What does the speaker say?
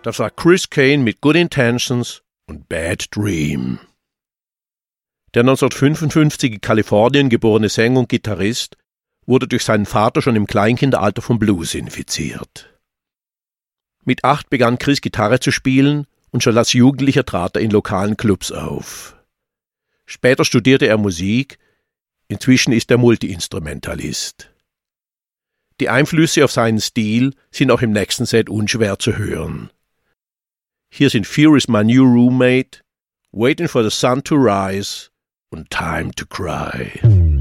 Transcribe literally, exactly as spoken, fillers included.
Das war Chris Kane mit Good Intentions und Bad Dream. Der neunzehnhundertfünfundfünfzig in Kalifornien geborene Sänger und Gitarrist wurde durch seinen Vater schon im Kleinkindalter vom Blues infiziert. Mit acht begann Chris Gitarre zu spielen und schon als Jugendlicher trat er in lokalen Clubs auf. Später studierte er Musik, inzwischen ist er Multiinstrumentalist. Die Einflüsse auf seinen Stil sind auch im nächsten Set unschwer zu hören. Hier sind Fear is my new roommate, Waiting for the sun to rise und Time to cry.